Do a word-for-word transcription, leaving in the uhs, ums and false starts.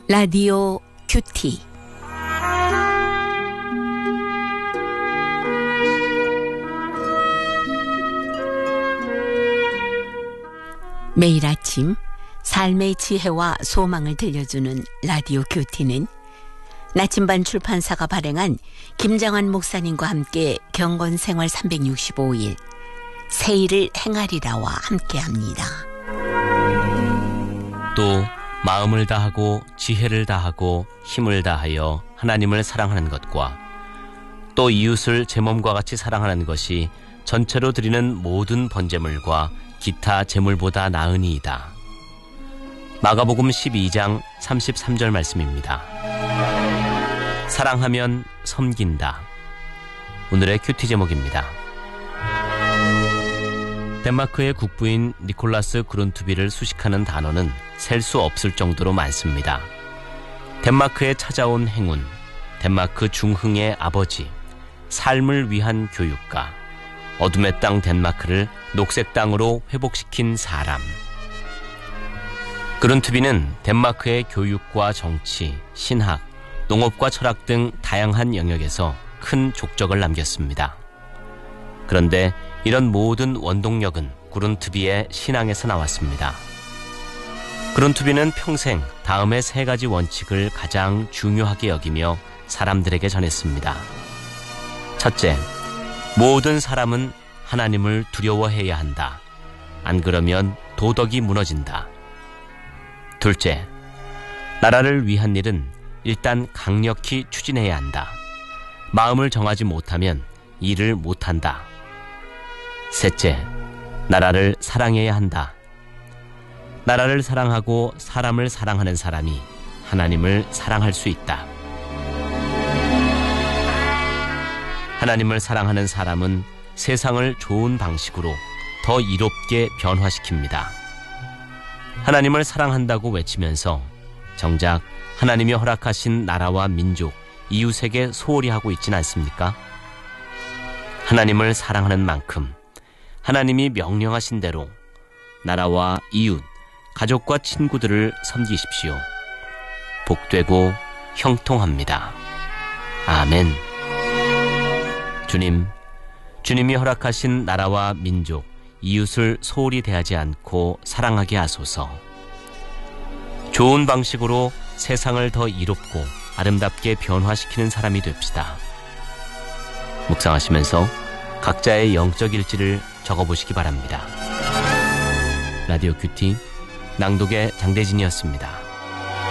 라디오 큐티. 매일 아침 삶의 지혜와 소망을 들려주는 라디오 큐티는 나침반 출판사가 발행한 김장환 목사님과 함께 경건생활 삼백육십오 일 새일을 행하리라와 함께합니다. 또 마음을 다하고 지혜를 다하고 힘을 다하여 하나님을 사랑하는 것과 또 이웃을 제 몸과 같이 사랑하는 것이 전체로 드리는 모든 번제물과 기타 제물보다 나으니이다. 마가복음 십이 장 삼십삼 절 말씀입니다. 사랑하면 섬긴다. 오늘의 큐티 제목입니다. 덴마크의 국부인 니콜라스 그룬투비를 수식하는 단어는 셀 수 없을 정도로 많습니다. 덴마크에 찾아온 행운, 덴마크 중흥의 아버지, 삶을 위한 교육가, 어둠의 땅 덴마크를 녹색 땅으로 회복시킨 사람. 그룬투비는 덴마크의 교육과 정치, 신학, 농업과 철학 등 다양한 영역에서 큰 족적을 남겼습니다. 그런데 이런 모든 원동력은 그룬투비의 신앙에서 나왔습니다. 그룬투비는 평생 다음의 세 가지 원칙을 가장 중요하게 여기며 사람들에게 전했습니다. 첫째, 모든 사람은 하나님을 두려워해야 한다. 안 그러면 도덕이 무너진다. 둘째, 나라를 위한 일은 일단 강력히 추진해야 한다. 마음을 정하지 못하면 일을 못한다. 셋째, 나라를 사랑해야 한다. 나라를 사랑하고 사람을 사랑하는 사람이 하나님을 사랑할 수 있다. 하나님을 사랑하는 사람은 세상을 좋은 방식으로 더 이롭게 변화시킵니다. 하나님을 사랑한다고 외치면서 정작 하나님이 허락하신 나라와 민족, 이웃에게 소홀히 하고 있진 않습니까? 하나님을 사랑하는 만큼 하나님이 명령하신 대로 나라와 이웃, 가족과 친구들을 섬기십시오. 복되고 형통합니다. 아멘. 주님, 주님이 허락하신 나라와 민족, 이웃을 소홀히 대하지 않고 사랑하게 하소서. 좋은 방식으로 세상을 더 이롭고 아름답게 변화시키는 사람이 됩시다. 묵상하시면서 각자의 영적 일지를 적어보시기 바랍니다. 라디오 큐티 낭독의 장대진이었습니다.